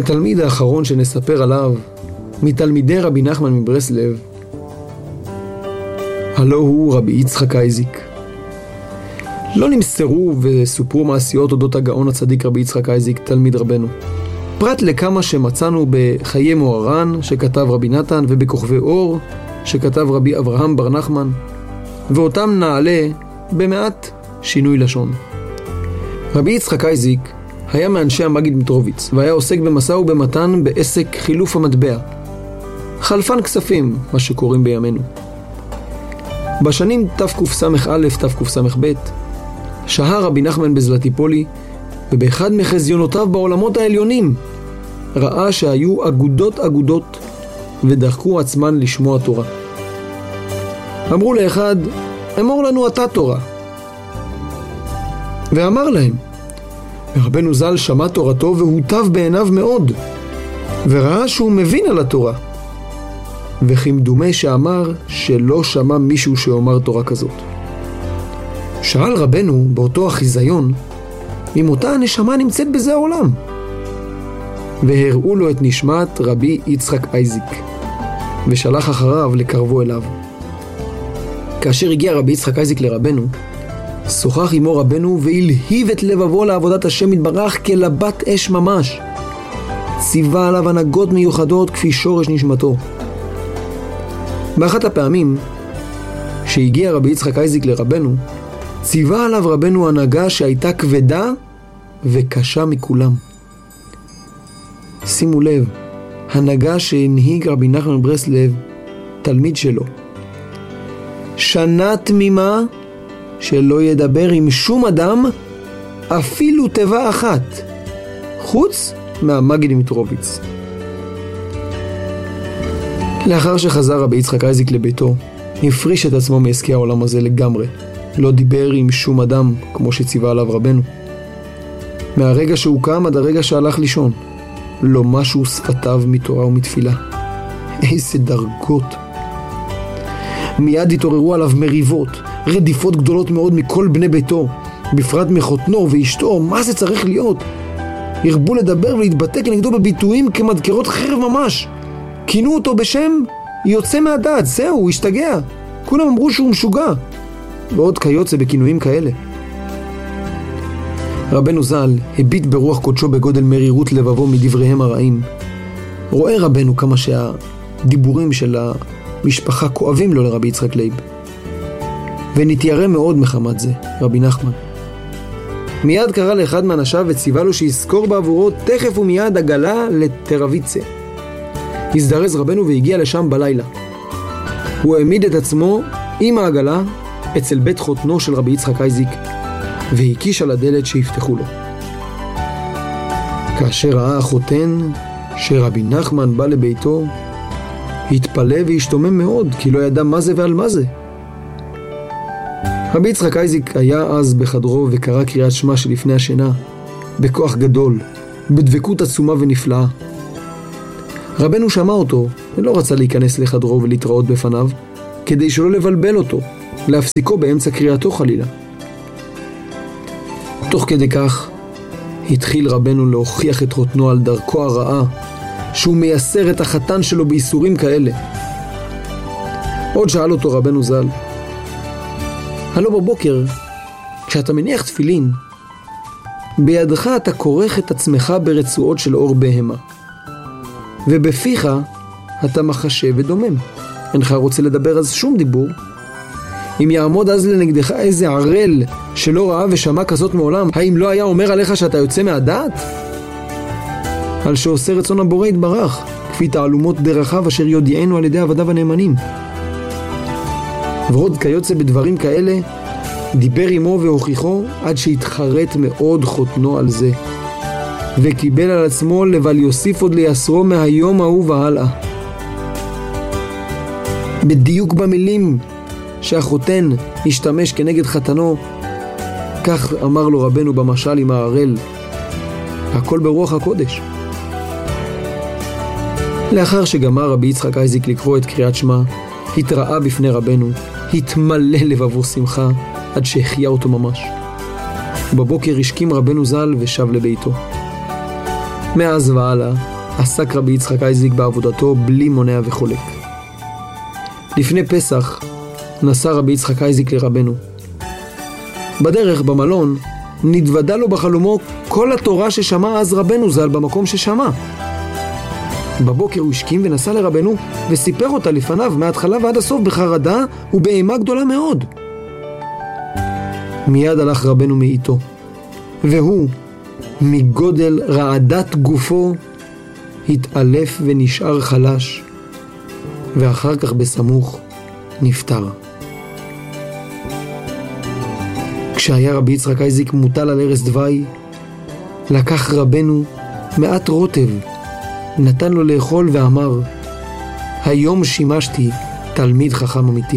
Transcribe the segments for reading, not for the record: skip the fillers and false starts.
התלמיד האחרון שנספר עליו, מתלמידי רבי נחמן מברסלב, הלא הוא רבי יצחק אייזיק. לא נמסרו וסופרו מעשיות אודות הגאון הצדיק רבי יצחק אייזיק, תלמיד רבנו. פרט לכמה שמצאנו בחיי מוהר"ן שכתב רבי נתן ובכוכבי אור שכתב רבי אברהם בר נחמן, ואותם נעלה במעט שינוי לשון. רבי יצחק אייזיק היה מאנשי המגיד מיטרוביץ והיה עוסק במשא ובמתן בעסק חילוף המטבע, חלפן כספים, מה שקוראים בימינו. בשנים תקס"א תקס"ב שהה רבי נחמן בזלטיפולי, ובאחד מחזיונותיו בעולמות העליונים ראה שהיו אגודות ודחקו עצמן לשמוע תורה. אמרו לאחד, אמור לנו אתה תורה. ואמר להם, ורבנו ז"ל שמע תורתו והוטב בעיניו מאוד, וראה שהוא מבין על התורה, וכמדומה שאמר שלא שמע מישהו שאומר תורה כזאת. שאל רבנו באותו החיזיון אם אותה הנשמה נמצאת בזה העולם, והראו לו את נשמת רבי יצחק אייזיק, ושלח אחריו לקרבו אליו. כאשר הגיע רבי יצחק אייזיק לרבנו, שוחח עמו רבנו והלהיב את לבבו לעבודת השם יתברך כלבת אש ממש. ציווה עליו הנהגות מיוחדות כפי שורש נשמתו. באחת הפעמים שהגיע רבי יצחק אייזיק לרבנו, ציווה עליו רבנו הנהגה שהייתה כבדה וקשה מכולם. שימו לב, הנהגה שהנהיג רבי נחמן מברסלב, תלמיד שלו. שנה תמימה שלא ידבר עם שום אדם, אפילו תיבה אחת, חוץ מהמגיד מיטרוביץ. לאחר שחזר רבי יצחק אייזיק לביתו, הפריש את עצמו מעסקי העולם הזה לגמרי. לא דיבר עם שום אדם כמו שציווה עליו רבנו. מהרגע שהוא קם עד הרגע שהלך לישון, לא משהו שפתיו מתורה ומתפילה. איזה דרגות. מיד התעוררו עליו מריבות, רדיפות גדולות מאוד מכל בני ביתו, בפרט מחותנו ואשתו. מה זה צריך להיות? הרבו לדבר ולהתבטא כנגדו בביטויים כמדקרות חרב ממש. כינו אותו בשם יוצא מהדעת, זהו, הוא השתגע. כולם אמרו שהוא משוגע. ועוד כיוצא בכינויים כאלה. רבנו ז"ל הביט ברוח קודשו בגודל מרירות לבבו מדבריהם הרעים. רואה רבנו כמה שהדיבורים של המשפחה כואבים לו לרבי יצחק לייב, ונתיירא מאוד מחמת זה רבי נחמן. מיד קרא לאחד מאנשיו וציווה לו שיזכור בעבורו תכף ומיד עגלה לטרוויצה. הזדרז רבנו והגיע לשם בלילה. הוא העמיד את עצמו עם העגלה אצל בית חותנו של רבי יצחק אייזיק, והקיש על הדלת שיפתחו לו. כאשר ראה החותן שרבי נחמן בא לביתו, התפלא והשתומם מאוד, כי לא ידע מה זה ועל מה זה. רבי יצחק אייזיק היה אז בחדרו וקרא קריאת שמע שלפני השינה, בכוח גדול, בדבקות עצומה ונפלאה. רבנו שמע אותו ולא רצה להיכנס לחדרו ולהתראות בפניו, כדי שלא לבלבל אותו, להפסיקו באמצע קריאתו חלילה. תוך כדי כך התחיל רבנו להוכיח את חותנו על דרכו הרעה, שהוא מייסר את החתן שלו באיסורים כאלה. עוד שאל אותו רבנו ז"ל, הלא בבוקר כשאתה מניח תפילין, בידך אתה כורך את עצמך ברצועות של אור בהמה, ובפיך אתה מחשה ודומם. אינך רוצה לדבר אז שום דיבור. אם יעמוד אז לנגדך איזה ערל שלא ראה ושמע כזאת מעולם, האם לא היה אומר עליך שאתה יוצא מהדעת? על שעושה רצון הבורא יתברך, כפי תעלומות דרכיו אשר יודיענו על ידי עבדיו הנאמנים. ועוד כיוצא בדברים כאלה, דיבר עמו והוכיחו עד שהתחרט מאוד חותנו על זה, וקיבל על עצמו לבל יוסיף עוד ליסרו מהיום ההוא והלאה. בדיוק במילים שהחותן השתמש כנגד חתנו, כך אמר לו רבנו במשל עם הערל, הכל ברוח הקודש. לאחר שגמר רבי יצחק אייזיק לקרוא את קריאת שמע, התראה בפני רבנו, התמלא לבבו שמחה עד שהחיה אותו ממש. ובבוקר השכים רבנו ז"ל ושב לביתו. מאז והלאה עסק רבי יצחק אייזיק בעבודתו בלי מונע וחולק. לפני פסח נסע רבי יצחק אייזיק לרבנו. בדרך במלון נתוודע לו בחלומו כל התורה ששמע אז רבנו ז"ל במקום ששמע. בבוקר הוא השכים ונסע לרבנו וסיפר אותה לפניו מההתחלה ועד הסוף בחרדה ובאימה גדולה מאוד. מיד הלך רבנו מאיתו, והוא מגודל רעדת גופו התעלף ונשאר חלש, ואחר כך בסמוך נפטר. כשהיה רבי יצחק אייזיק מוטל על ערש דווי, לקח רבנו מעט רוטב, נתן לו לאכול ואמר, היום שימשתי תלמיד חכם אמיתי.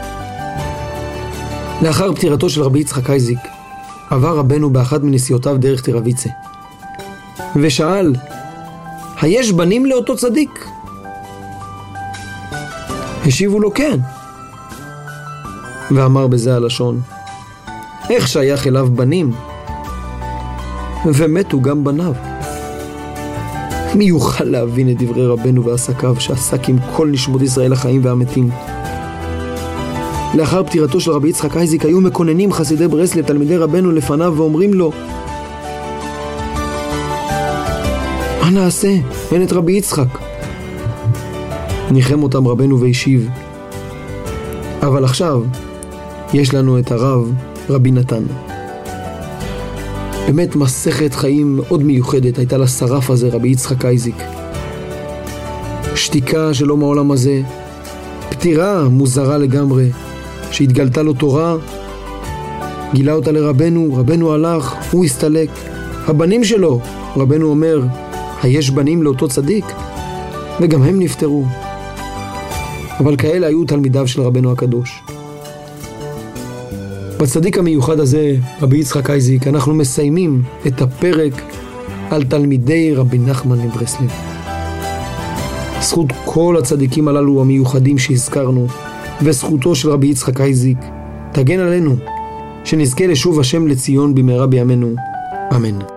לאחר פטירתו של רבי יצחק אייזיק, עבר רבנו באחת מנסיעותיו דרך תירוויצה, ושאל, היש בנים לאותו צדיק? השיבו לו כן. ואמר בזה הלשון, איך שייך אליו בנים? ומתו גם בניו. מי יוכל להבין את דברי רבנו ועסקיו שעסק עם כל נשמות ישראל החיים והמתים? לאחר פטירתו של רבי יצחק אייזיק היו מקוננים חסידי ברסלב תלמידי רבנו לפניו ואומרים לו, מה נעשה? אין את רבי יצחק. ניחם אותם רבנו והשיב, אבל עכשיו יש לנו את הרב רבי נתן. באמת מסכת חיים מאוד מיוחדת הייתה לשרף הזה רבי יצחק אייזיק. שתיקה שלא מעולם הזה, פטירה מוזרה לגמרי, שהתגלתה לו תורה, גילה אותה לרבנו, רבנו הלך, הוא הסתלק. הבנים שלו, רבנו אומר, היש בנים לאותו צדיק? וגם הם נפטרו. אבל כאלה היו תלמידיו של רבנו הקדוש. בצדיק המיוחד הזה, רבי יצחק אייזיק, אנחנו מסיימים את הפרק על תלמידי רבי נחמן מברסלב. זכות כל הצדיקים הללו המיוחדים שהזכרנו, וזכותו של רבי יצחק אייזיק, תגן עלינו, שנזכה לשוב השם לציון במהרה בימינו. אמן.